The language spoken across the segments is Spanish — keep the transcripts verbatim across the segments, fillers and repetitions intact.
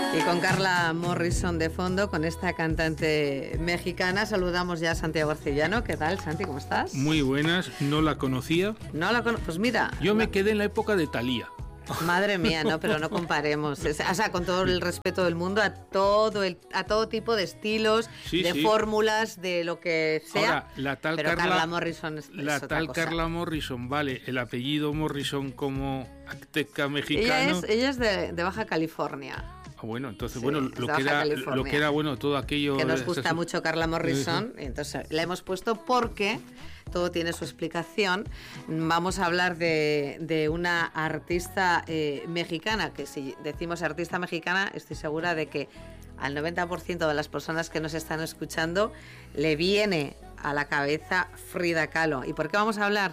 Y con Carla Morrison de fondo, con esta cantante mexicana, saludamos ya a Santiago Arcellano. ¿Qué tal, Santi? ¿Cómo estás? Muy buenas, no la conocía. No la conozco, pues mira. Yo me no. quedé en la época de Thalía. Madre mía, no, pero no comparemos. O sea, con todo el respeto del mundo, a todo el, a todo tipo de estilos, sí, de sí. fórmulas, de lo que sea. Ahora, la tal pero Carla, Carla Morrison es, la es otra tal cosa. Carla Morrison, vale, el apellido Morrison como azteca mexicano. Ella es, ella es de, de Baja California. Ah, bueno, entonces, Sí, bueno, lo que, era, lo que era, bueno, todo aquello... Que nos gusta esas... mucho Carla Morrison, y entonces la hemos puesto porque todo tiene su explicación. Vamos a hablar de, de una artista eh, mexicana, que si decimos artista mexicana, estoy segura de que al noventa por ciento de las personas que nos están escuchando le viene a la cabeza Frida Kahlo. ¿Y por qué vamos a hablar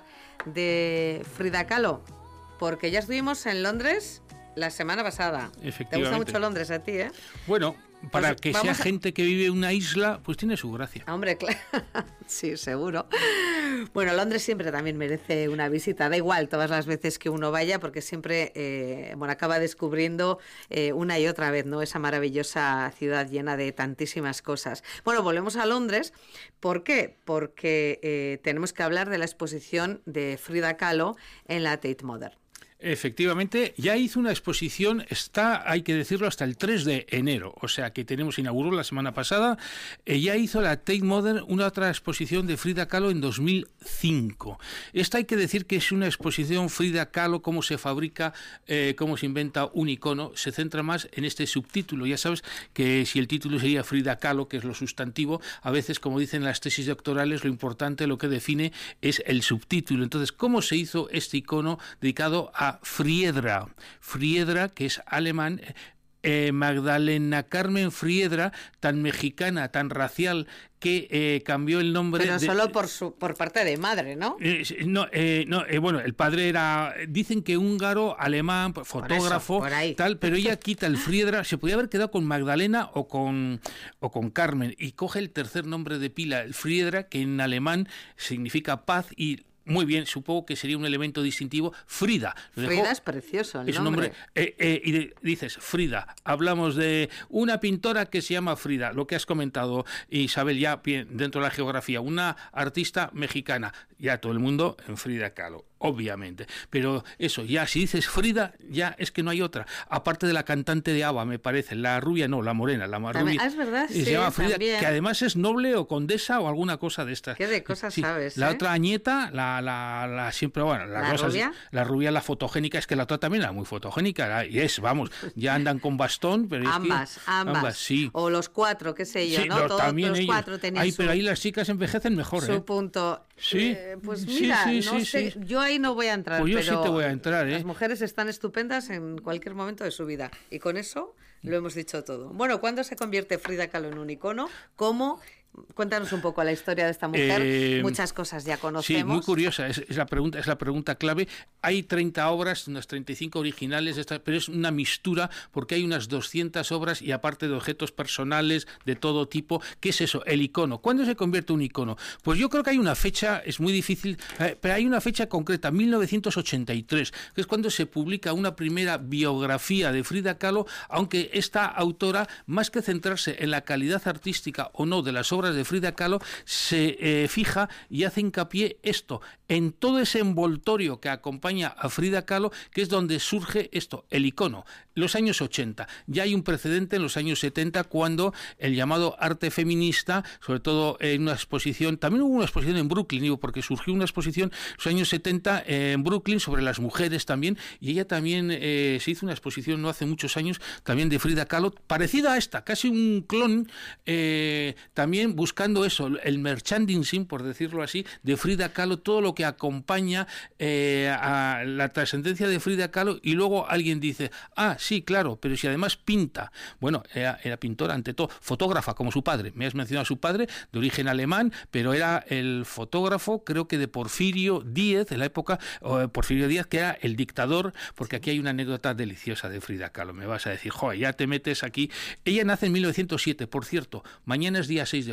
de Frida Kahlo? Porque ya estuvimos en Londres la semana pasada. Efectivamente. Te gusta mucho Londres a ti, ¿eh? Bueno, para pues que sea a... gente que vive en una isla, pues tiene su gracia. Hombre, claro. Sí, seguro. Bueno, Londres siempre también merece una visita. Da igual todas las veces que uno vaya, porque siempre eh, bueno, acaba descubriendo eh, una y otra vez, ¿no? Esa maravillosa ciudad llena de tantísimas cosas. Bueno, volvemos a Londres. ¿Por qué? Porque eh, tenemos que hablar de la exposición de Frida Kahlo en la Tate Modern. Efectivamente, ya hizo una exposición, está, hay que decirlo, hasta el tres de enero, o sea que tenemos, inauguró la semana pasada, eh, ya hizo la Tate Modern una otra exposición de Frida Kahlo en dos mil cinco. Esta hay que decir que es una exposición Frida Kahlo, cómo se fabrica, eh, cómo se inventa un icono, se centra más en este subtítulo. Ya sabes que si el título sería Frida Kahlo, que es lo sustantivo, a veces, como dicen las tesis doctorales, lo importante, lo que define es el subtítulo. Entonces, ¿cómo se hizo este icono dedicado a Friedra, Friedra, que es alemán, eh, Magdalena Carmen Friedra, tan mexicana, tan racial, que eh, cambió el nombre. Pero de, solo por su por parte de madre, ¿no? Eh, no, eh, no eh, bueno, el padre era, dicen que húngaro, alemán, fotógrafo, por eso, por ahí. tal, pero ella quita el Friedra, se podía haber quedado con Magdalena o con o con Carmen, y coge el tercer nombre de pila, el Friedra, que en alemán significa paz, y muy bien, supongo que sería un elemento distintivo. Frida. Frida dejó, es precioso el es un nombre. nombre. Eh, eh, y de, dices, Frida. Hablamos de una pintora que se llama Frida, lo que has comentado, Isabel, ya bien, dentro de la geografía. Una artista mexicana. Ya todo el mundo en Frida Kahlo, obviamente. Pero eso, ya si dices Frida, ya es que no hay otra. Aparte de la cantante de ABBA, me parece. La rubia, no, la morena. La más rubia. Ah, es verdad, sí, se llama Frida, también. que además es noble o condesa o alguna cosa de estas. ¿Qué de cosas sí, sabes? La ¿eh? otra Añeta, la La, la, siempre, bueno, la, ¿La Rosas, rubia? la rubia, la fotogénica, es que la otra también era muy fotogénica, y es, vamos, ya andan con bastón, pero ambas, es que, ambas, ambas, sí. O los cuatro, qué sé yo, sí, ¿no? no, Todos también los ellos. cuatro tenían Ay, su, pero ahí las chicas envejecen mejor, su ¿eh? punto. Sí. Eh, pues Sí, mira, sí, no sí, sé, sí. yo ahí no voy a entrar, Pues yo pero sí te voy a entrar, ¿eh? Las mujeres están estupendas en cualquier momento de su vida, y con eso lo hemos dicho todo. Bueno, ¿cuándo se convierte Frida Kahlo en un icono? ¿Cómo? Cuéntanos un poco la historia de esta mujer. Eh, Muchas cosas ya conocemos. Sí, muy curiosa, es, es, la pregunta, es la pregunta clave. Hay treinta obras, unas treinta y cinco originales, esta, pero es una mistura porque hay unas doscientas obras y aparte de objetos personales de todo tipo. ¿Qué es eso? El icono. ¿Cuándo se convierte un icono? Pues yo creo que hay una fecha, es muy difícil, eh, pero hay una fecha concreta, mil novecientos ochenta y tres, que es cuando se publica una primera biografía de Frida Kahlo, aunque esta autora, más que centrarse en la calidad artística o no de las obras de Frida Kahlo, se eh, fija y hace hincapié esto, en todo ese envoltorio que acompaña a Frida Kahlo, que es donde surge esto, el icono. Los años ochenta. Ya hay un precedente en los años setenta, cuando el llamado arte feminista, sobre todo en una exposición, también hubo una exposición en Brooklyn, digo, porque surgió una exposición en los años setenta eh, en Brooklyn sobre las mujeres también, y ella también eh, se hizo una exposición no hace muchos años, también de Frida Kahlo, parecida a esta, casi un clon, eh, también buscando eso, el merchandising, por decirlo así, de Frida Kahlo, todo lo que acompaña eh, a la trascendencia de Frida Kahlo, y luego alguien dice, ah, sí, claro, pero si además pinta. Bueno, era, era pintora ante todo, fotógrafa como su padre. Me has mencionado a su padre, de origen alemán, pero era el fotógrafo, creo que de Porfirio Díaz, de la época, eh, Porfirio Díaz, que era el dictador, porque aquí hay una anécdota deliciosa de Frida Kahlo. Me vas a decir, joder, ya te metes aquí. Ella nace en mil novecientos siete, por cierto, mañana es día seis de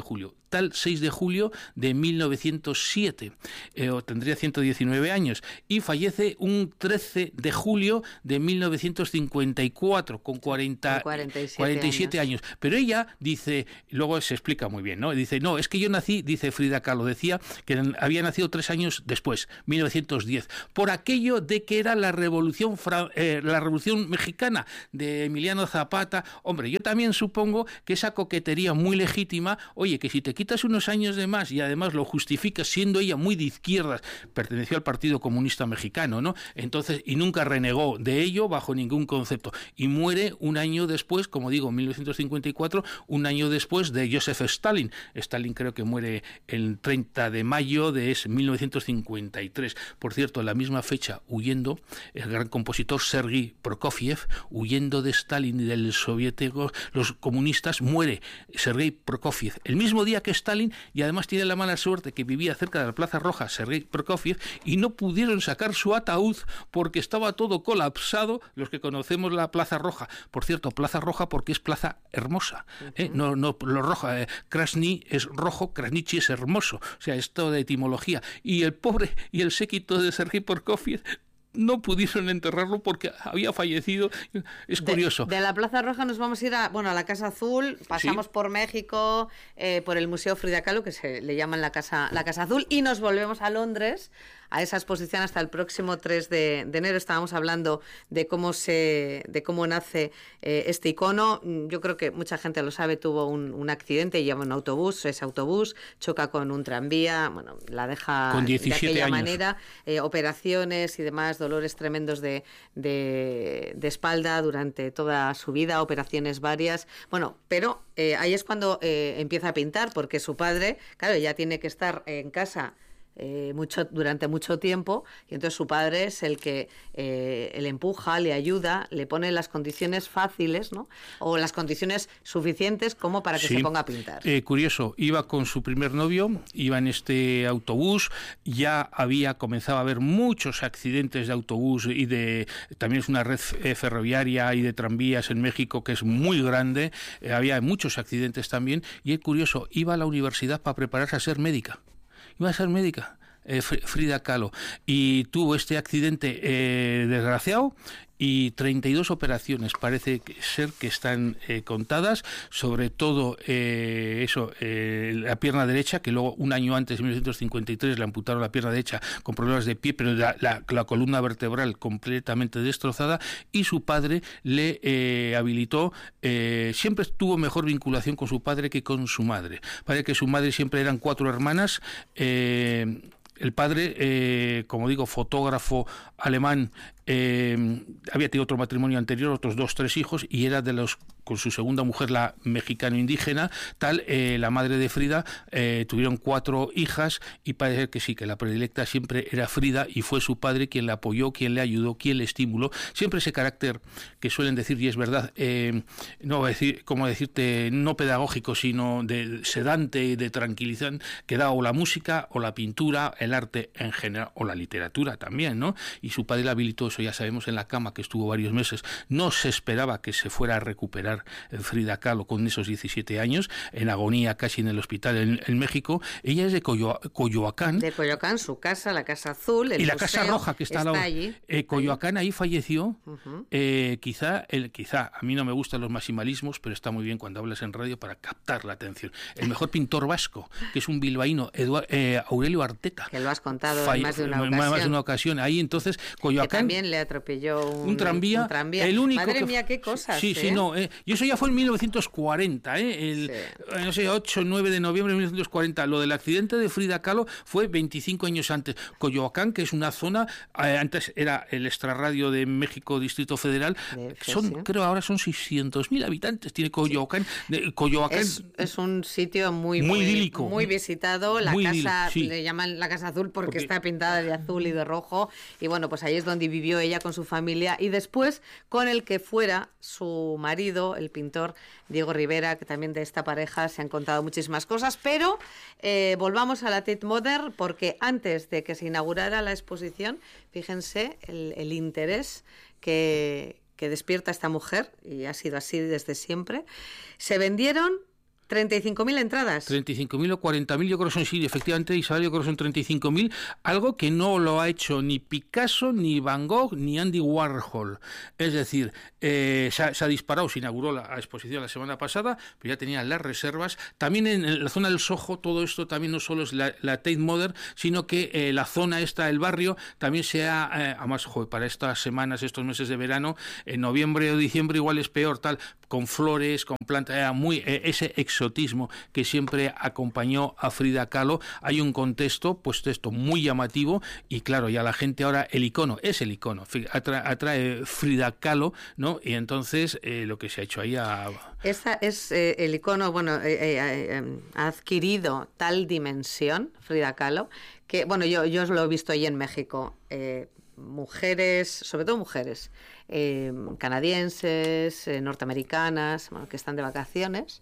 julio. Tal seis de julio de mil novecientos siete, eh, o tendría ciento diecinueve años, y fallece un trece de julio de mil novecientos cincuenta y cuatro, con cuarenta, cuarenta y siete, cuarenta y siete años. años. Pero ella dice, luego se explica muy bien, ¿no? Dice, no, es que yo nací, dice Frida Kahlo, decía que había nacido tres años después, mil novecientos diez, por aquello de que era la revolución, eh, la revolución mexicana de Emiliano Zapata. Hombre, yo también supongo que esa coquetería muy legítima, oye, que si te quitas unos años de más y además lo justificas siendo ella muy de izquierdas, perteneció al Partido Comunista Mexicano, ¿no? Entonces, y nunca renegó de ello bajo ningún concepto. Y muere un año después, como digo, en mil novecientos cincuenta y cuatro, un año después de Joseph Stalin. Stalin creo que muere el treinta de mayo de mil novecientos cincuenta y tres. Por cierto, en la misma fecha, huyendo, el gran compositor Sergei Prokofiev, huyendo de Stalin y del soviético, los comunistas, muere Sergei Prokofiev el mismo día que Stalin, y además tiene la mala suerte que vivía cerca de la Plaza Roja Sergei Prokofiev, y no pudieron sacar su ataúd porque estaba todo colapsado. Los que conocemos la Plaza Roja, por cierto, Plaza Roja porque es plaza hermosa, ¿eh? Uh-huh. no, no lo roja, eh, Krasny es rojo, Krasnichi es hermoso, o sea, es todo de etimología, y el pobre y el séquito de Sergei Prokofiev no pudieron enterrarlo porque había fallecido. Es curioso. De, de la Plaza Roja nos vamos a ir a, bueno, a la Casa Azul, pasamos ¿Sí? por México, eh, por el Museo Frida Kahlo, que se le llaman la Casa, la Casa Azul, y nos volvemos a Londres, a esa exposición hasta el próximo tres de enero. Estábamos hablando de cómo se, de cómo nace eh, este icono. Yo creo que mucha gente lo sabe, tuvo un, un accidente, lleva un autobús, ese autobús choca con un tranvía, bueno, la deja con diecisiete de aquella años. manera, eh, operaciones y demás, dolores tremendos de, de, de espalda durante toda su vida, operaciones varias. Bueno, pero eh, ahí es cuando eh, empieza a pintar, porque su padre, claro, ya tiene que estar en casa Eh, mucho, durante mucho tiempo, y entonces su padre es el que eh, le empuja, le ayuda, le pone las condiciones fáciles, ¿no? O las condiciones suficientes como para que sí. se ponga a pintar. Eh, curioso, iba con su primer novio, iba en este autobús, ya había comenzado a haber muchos accidentes de autobús y de también es una red eh, ferroviaria y de tranvías en México que es muy grande, eh, había muchos accidentes también, y es curioso, iba a la universidad para prepararse a ser médica. Iba a ser médica, eh, Frida Kahlo, y tuvo este accidente eh, desgraciado y treinta y dos operaciones parece ser que están eh, contadas, sobre todo eh, eso, eh, la pierna derecha, que luego un año antes, en mil novecientos cincuenta y tres, le amputaron la pierna derecha con problemas de pie, pero la, la, la columna vertebral completamente destrozada, y su padre le eh, habilitó, eh, siempre tuvo mejor vinculación con su padre que con su madre. Parece que su madre siempre eran cuatro hermanas, eh, el padre, eh, como digo, fotógrafo alemán, eh, había tenido otro matrimonio anterior, otros dos, tres hijos, y era de los, con su segunda mujer, la mexicano indígena, tal, eh, la madre de Frida, eh, tuvieron cuatro hijas, y parece que sí, que la predilecta siempre era Frida, y fue su padre quien la apoyó, quien le ayudó, quien le estimuló. Siempre ese carácter que suelen decir, y es verdad, eh, no decir, como decirte, no pedagógico, sino de sedante y de tranquilizante, que da o la música, o la pintura, el arte en general, o la literatura también, ¿no? Y su padre la habilitó, eso ya sabemos, en la cama, que estuvo varios meses. No se esperaba que se fuera a recuperar Frida Kahlo con esos diecisiete años, en agonía casi en el hospital en, en México. Ella es de Coyo, Coyoacán. De Coyoacán, su casa, la Casa Azul, el y la museo, Casa Roja, que está, está al lado. allí. Eh, Coyoacán ahí falleció. Uh-huh. Eh, quizá, el, quizá, a mí no me gustan los maximalismos, pero está muy bien cuando hablas en radio para captar la atención. El mejor pintor vasco, que es un bilbaíno, Eduard, eh, Aurelio Arteta. Que lo has contado Falle, en más de una ocasión. Más de una ocasión. Ahí entonces, Coyoacán. Que también le atropelló un, un, tranvía, un tranvía. El único Madre que, mía, qué cosas. Sí, ¿eh? sí, no. Eh, y eso ya fue en mil novecientos cuarenta, ¿eh? El, sí. No sé, ocho o nueve de noviembre de mil novecientos cuarenta. Lo del accidente de Frida Kahlo fue veinticinco años antes. Coyoacán, que es una zona, eh, antes era el extrarradio de México, Distrito Federal, de son, sí. creo ahora son seiscientos mil habitantes. Tiene Coyoacán. Sí. De, Coyoacán es, es un sitio muy, muy, muy idílico. Muy visitado. La muy casa, sí. le llaman la Casa Azul porque, porque está pintada de azul y de rojo. Y bueno, pues ahí es donde vivió ella con su familia, y después con el que fuera su marido, el pintor Diego Rivera, que también de esta pareja se han contado muchísimas cosas. Pero eh, volvamos a la Tate Modern, porque antes de que se inaugurara la exposición, fíjense el, el interés que, que despierta esta mujer, y ha sido así desde siempre. Se vendieron ¿treinta y cinco mil entradas? treinta y cinco mil o cuarenta mil, yo creo que son, sí, efectivamente, Isabel, yo creo que son treinta y cinco mil, algo que no lo ha hecho ni Picasso, ni Van Gogh, ni Andy Warhol. Es decir, eh, se, ha, se ha disparado, se inauguró la exposición la semana pasada, pero ya tenían las reservas. También en, en la zona del Soho, todo esto también no solo es la, la Tate Modern, sino que eh, la zona esta, el barrio, también se ha, eh, además, joder, para estas semanas, estos meses de verano, en noviembre o diciembre igual es peor, tal, con flores, con plantas, era muy, eh, ese exotismo que siempre acompañó a Frida Kahlo. Hay un contexto, pues esto muy llamativo, y claro, ya la gente ahora, el icono, es el icono, atrae, atrae Frida Kahlo, ¿no? Y entonces eh, lo que se ha hecho ahí a... Esta es eh, el icono, bueno, eh, eh, eh, ha adquirido tal dimensión, Frida Kahlo, que, bueno, yo, yo lo he visto ahí en México, eh, mujeres, sobre todo mujeres, eh, canadienses, eh, norteamericanas, bueno, que están de vacaciones,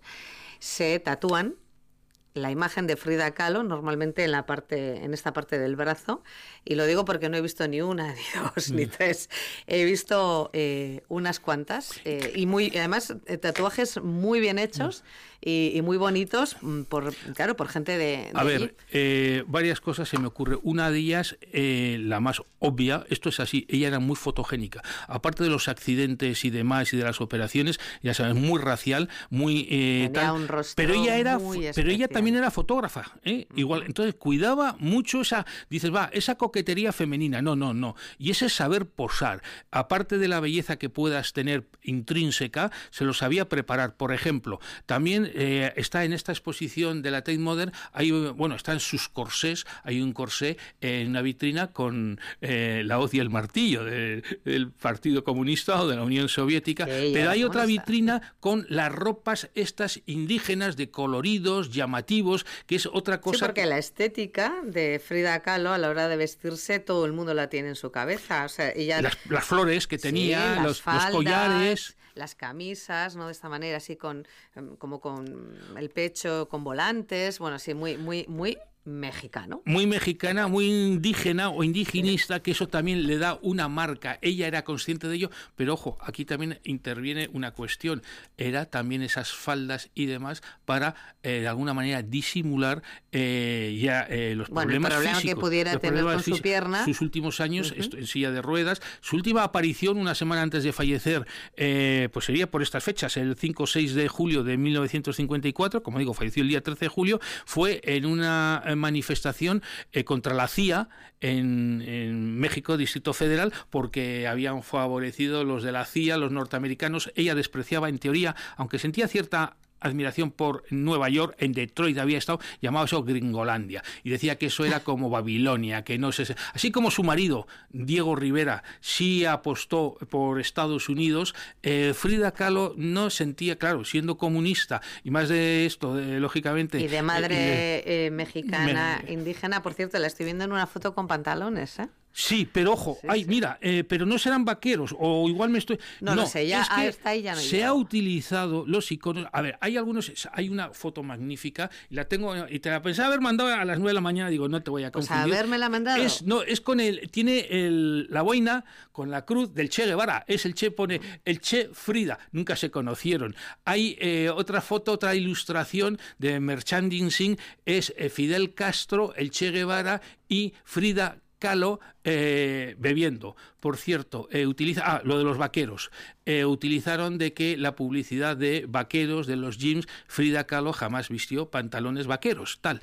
se tatúan la imagen de Frida Kahlo normalmente en la parte, en esta parte del brazo, y lo digo porque no he visto ni una, ni dos, mm. ni tres. He visto eh, unas cuantas eh, y muy, además tatuajes muy bien hechos mm. y, y muy bonitos por, claro, por gente de, de A ver, eh, varias cosas se me ocurre. Una de ellas, eh, la más obvia, esto es así, ella era muy fotogénica. Aparte de los accidentes y demás y de las operaciones, ya sabes, muy racial, muy eh, tal, un rostro pero ella era, muy pero ella también era fotógrafa, ¿eh? Uh-huh. Igual, entonces cuidaba mucho esa, dices, va, esa coquetería femenina, no, no, no, y ese saber posar, aparte de la belleza que puedas tener intrínseca, se lo sabía preparar. Por ejemplo, también eh, está en esta exposición de la Tate Modern, hay, bueno, están sus corsés, hay un corsé en una vitrina con eh, la hoz y el martillo de, del Partido Comunista o de la Unión Soviética, sí, pero hay otra vitrina con las ropas estas indígenas de coloridos, llamativos, que es otra cosa. Sí, porque la estética de Frida Kahlo a la hora de vestirse todo el mundo la tiene en su cabeza. O sea, ella... las, las flores que tenía, sí, los, faldas, los collares, las camisas, ¿no? De esta manera, así con como con el pecho con volantes, bueno, así muy muy muy mexicano. Muy mexicana, muy indígena o indigenista, que eso también le da una marca. Ella era consciente de ello, pero ojo, aquí también interviene una cuestión. Era también esas faldas y demás para, eh, de alguna manera, disimular eh, ya eh, los bueno, problemas el problema físicos. que pudiera tener con físicos. Su pierna. Sus últimos años uh-huh. en silla de ruedas. Su última aparición, una semana antes de fallecer, eh, pues sería por estas fechas, el cinco o seis de julio de mil novecientos cincuenta y cuatro, como digo, falleció el día trece de julio, fue en una manifestación eh, contra la C I A en, en México, Distrito Federal, porque habían favorecido los de la C I A, los norteamericanos. Ella despreciaba, en teoría, aunque sentía cierta admiración por Nueva York, en Detroit había estado, llamaba eso Gringolandia, y decía que eso era como Babilonia, que no sé, así como su marido, Diego Rivera, sí apostó por Estados Unidos, eh, Frida Kahlo no sentía, claro, siendo comunista, y más de esto, de, lógicamente... Y de madre eh, eh, mexicana, me, indígena, por cierto, la estoy viendo en una foto con pantalones, ¿eh? Sí, pero ojo, sí, ay, sí. mira, eh, pero no serán vaqueros, o igual me estoy... No, no, no sé, ya es que está ahí ya no se llego. ha utilizado los iconos... A ver, hay algunos, hay una foto magnífica, y la tengo, y te la pensaba haber mandado a las nueve de la mañana, digo, no te voy a confundir. Pues haberme la mandado. Es, no, es con el, tiene el, la boina con la cruz del Che Guevara, es el Che, pone el Che Frida, nunca se conocieron. Hay eh, otra foto, otra ilustración de merchandising, es eh, Fidel Castro, el Che Guevara y Frida Kahlo eh, bebiendo. Por cierto, eh, utiliza ah, lo de los vaqueros. Eh, utilizaron de que la publicidad de vaqueros, de los gyms, Frida Kahlo jamás vistió pantalones vaqueros, tal.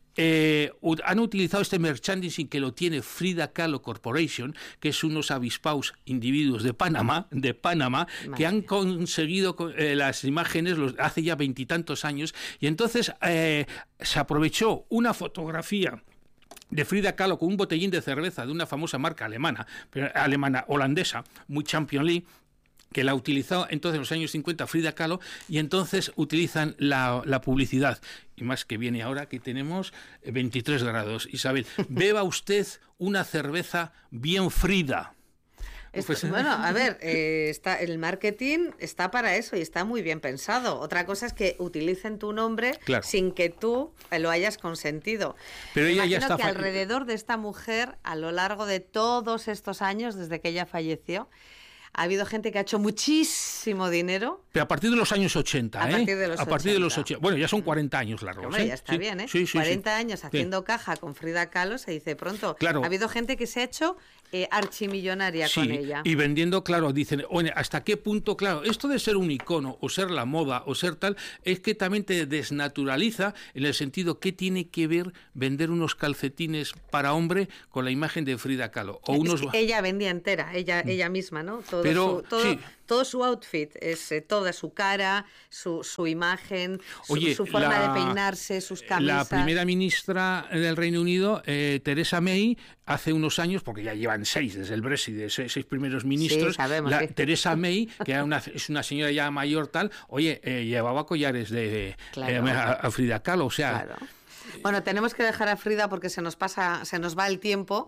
Eh, han utilizado este merchandising que lo tiene Frida Kahlo Corporation, que es unos avispaos individuos de Panamá, de Panamá, Madre. que han conseguido eh, las imágenes los, hace ya veintitantos años, y entonces eh, se aprovechó una fotografía de Frida Kahlo con un botellín de cerveza de una famosa marca alemana, pero, alemana holandesa, muy Champion League, que la utilizó entonces en los años cincuenta Frida Kahlo, y entonces utilizan la, la publicidad. Y más que viene ahora que tenemos veintitrés grados. Isabel, beba usted una cerveza bien frida. Esto, pues, bueno, a ver, eh, está, el marketing está para eso y está muy bien pensado. Otra cosa es que utilicen tu nombre claro. sin que tú lo hayas consentido. Pero ella ya está que fa- alrededor de esta mujer, a lo largo de todos estos años, desde que ella falleció, ha habido gente que ha hecho muchísimo dinero. Pero a partir de los años ochenta, a ¿eh? Partir de los a partir ochenta. de los ochenta. Bueno, ya son cuarenta años largos. Hombre, ¿eh? ya está sí, bien, ¿eh? Sí, sí, cuarenta sí. años haciendo sí. caja con Frida Kahlo, se dice pronto. Claro. Ha habido gente que se ha hecho eh, archimillonaria sí, con ella. Y vendiendo, claro, dicen, oye, ¿hasta qué punto? Claro, esto de ser un icono o ser la moda o ser tal, es que también te desnaturaliza en el sentido que tiene que ver vender unos calcetines para hombre con la imagen de Frida Kahlo. O unos... Es que ella vendía entera, ella, ella misma, ¿no? Todo Pero, su, todo, sí. todo su outfit, es eh, toda su cara, su, su imagen, su, Oye, su forma la, de peinarse, sus camisas. La primera ministra del Reino Unido, eh, Theresa May, hace unos años, porque ya llevan seis desde el Brexit, de seis, seis primeros ministros, sí, sabemos, la, sí. Theresa May, que era una, es una señora ya mayor tal, oye, eh, llevaba collares de claro. eh, a, a Frida Kahlo, o sea... Claro. Bueno, tenemos que dejar a Frida porque se nos pasa, se nos va el tiempo,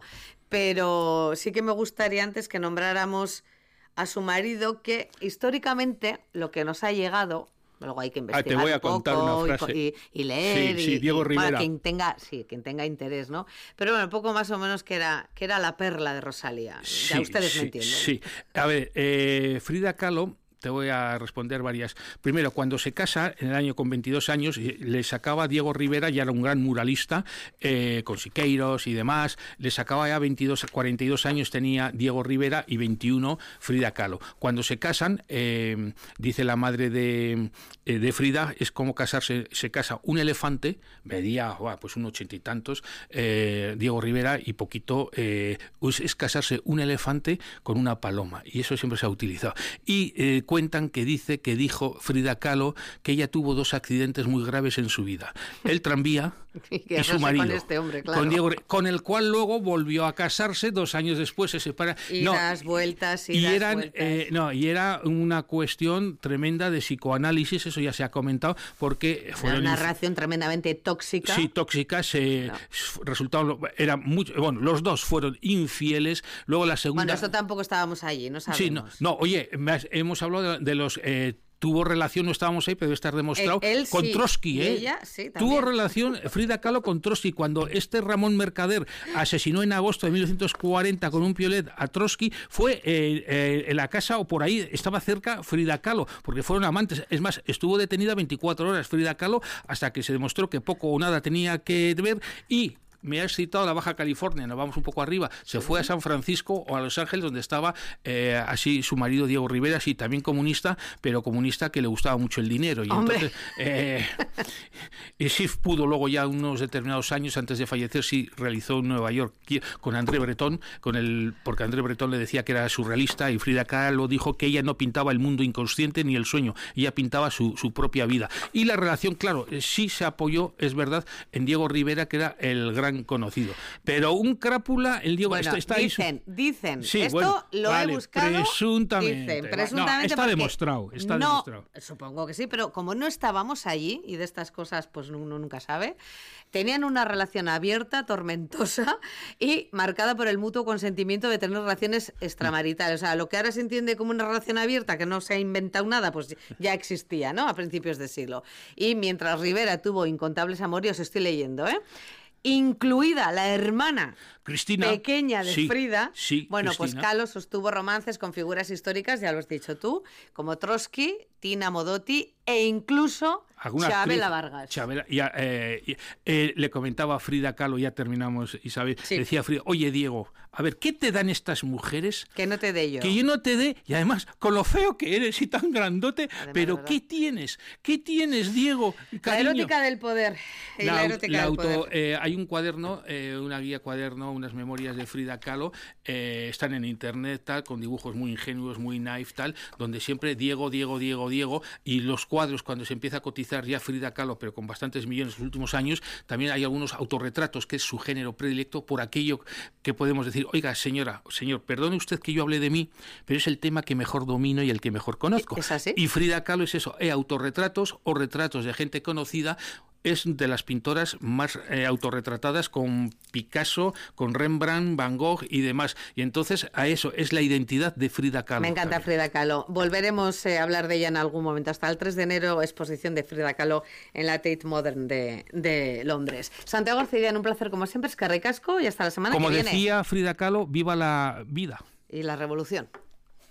pero sí que me gustaría antes que nombráramos a su marido, que históricamente lo que nos ha llegado, luego hay que investigar ah, te voy a un poco contar una frase. Y, y, y leer, sí, sí, y, Diego y, Rivera. Bueno, quien tenga, sí, quien tenga interés, ¿no? Pero bueno, un poco más o menos que era, que era la perla de Rosalía. Sí, ya ustedes sí, me entienden. Sí, a ver, eh, Frida Kahlo. Te voy a responder varias. Primero, cuando se casa, en el año con veintidós años, le sacaba Diego Rivera, ya era un gran muralista, eh, con Siqueiros y demás, le sacaba ya veintidós, cuarenta y dos años tenía Diego Rivera y veintiuno Frida Kahlo. Cuando se casan, eh, dice la madre de, eh, de Frida, es como casarse, se casa un elefante, medía oh, pues un ochenta y tantos, eh, Diego Rivera, y poquito, eh, es casarse un elefante con una paloma, y eso siempre se ha utilizado. Y eh, cuentan que dice que dijo Frida Kahlo que ella tuvo dos accidentes muy graves en su vida, el tranvía y, y su marido, con, este hombre, claro. con, Diego, con el cual luego volvió a casarse, dos años después se separa. Y no, das vueltas, y, y das eran, vueltas. Eh, no, y era una cuestión tremenda de psicoanálisis, eso ya se ha comentado, porque fueron una relación tremendamente tóxica. Sí, tóxica, se no. resultaron, era mucho, bueno, los dos fueron infieles, luego la segunda... Bueno, eso tampoco estábamos allí, no sabemos. Sí, no, no oye, hemos hablado de, de los... Eh, tuvo relación, no estábamos ahí, pero debe estar demostrado, él, él con sí, Trotsky, ¿eh? Ella, sí, tuvo relación Frida Kahlo con Trotsky. Cuando este Ramón Mercader asesinó en agosto de mil novecientos cuarenta con un piolet a Trotsky, fue eh, eh, en la casa o por ahí, estaba cerca Frida Kahlo, porque fueron amantes. Es más, estuvo detenida veinticuatro horas Frida Kahlo hasta que se demostró que poco o nada tenía que ver. Y me has citado la Baja California, nos vamos un poco arriba, se fue a San Francisco o a Los Ángeles, donde estaba eh, así su marido Diego Rivera, sí, también comunista, pero comunista que le gustaba mucho el dinero. Y ¡hombre! entonces, eh, y sí pudo luego ya unos determinados años antes de fallecer, sí realizó en Nueva York con André Breton, con el, porque André Breton le decía que era surrealista y Frida Kahlo dijo que ella no pintaba el mundo inconsciente ni el sueño, ella pintaba su, su propia vida. Y la relación, claro, sí se apoyó, es verdad, en Diego Rivera, que era el gran conocido, pero un crápula, el Diego bueno, está, está dicen, ahí. Dicen, sí, esto bueno, lo vale, he buscado. Presuntamente. Dicen, presuntamente no, está porque demostrado, está no, demostrado. Supongo que sí, pero como no estábamos allí y de estas cosas pues uno nunca sabe, tenían una relación abierta, tormentosa y marcada por el mutuo consentimiento de tener relaciones extramaritales. O sea, lo que ahora se entiende como una relación abierta, que no se ha inventado nada, pues ya existía, ¿no? A principios de siglo. Y mientras Rivera tuvo incontables amoríos, estoy leyendo, ¿eh? Incluida la hermana Cristina, pequeña de sí, Frida. Sí, bueno, Cristina. pues Kahlo sostuvo romances con figuras históricas, ya lo has dicho tú, como Trotsky, Tina Modotti e incluso Chabela Vargas. Chabela, ya, eh, eh, le comentaba a Frida Kahlo, ya terminamos, Isabel, sí. decía Frida, oye Diego, a ver, ¿qué te dan estas mujeres? Que no te dé yo. Que yo no te dé, y además, con lo feo que eres y tan grandote, además, pero ¿qué tienes? ¿Qué tienes, Diego? Cariño? La erótica del poder. Y la, la erótica la del auto, poder. Eh, hay un cuaderno, eh, una guía cuaderno, unas memorias de Frida Kahlo, eh, están en internet, tal, con dibujos muy ingenuos, muy naif, tal, donde siempre Diego, Diego, Diego, Diego, y los cuadros, cuando se empieza a cotizar ya Frida Kahlo, pero con bastantes millones en los últimos años, también hay algunos autorretratos, que es su género predilecto, por aquello que podemos decir, oiga, señora, señor, perdone usted que yo hable de mí, pero es el tema que mejor domino y el que mejor conozco. ¿Es así? Y Frida Kahlo es eso, eh, autorretratos o retratos de gente conocida. Es de las pintoras más eh, autorretratadas, con Picasso, con Rembrandt, Van Gogh y demás. Y entonces a eso es la identidad de Frida Kahlo. Me encanta también. Frida Kahlo. Volveremos eh, a hablar de ella en algún momento. Hasta el tres de enero, exposición de Frida Kahlo en la Tate Modern de, de Londres. Santiago Arcedian, un placer como siempre. Es que ricasco y hasta la semana como que viene. Como decía Frida Kahlo, viva la vida. Y la revolución.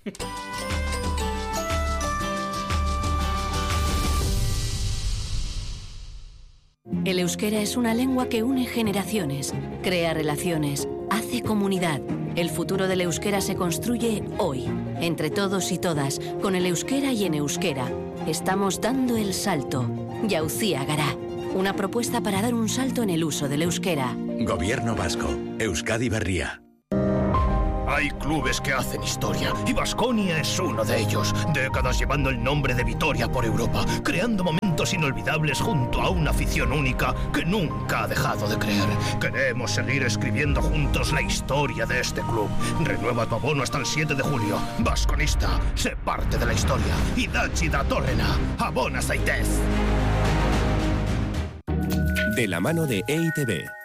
El euskera es una lengua que une generaciones, crea relaciones, hace comunidad. El futuro del euskera se construye hoy, entre todos y todas, con el euskera y en euskera. Estamos dando el salto. Jauzia Gara, una propuesta para dar un salto en el uso del euskera. Gobierno vasco, Euskadi Berria. Hay clubes que hacen historia y Baskonia es uno de ellos. Décadas llevando el nombre de Vitoria por Europa, creando momentos inolvidables junto a una afición única que nunca ha dejado de creer. Queremos seguir escribiendo juntos la historia de este club. Renueva tu abono hasta el siete de julio. Basconista, sé parte de la historia. Idachi da Torrena, abona zaitez. De la mano de E I T B.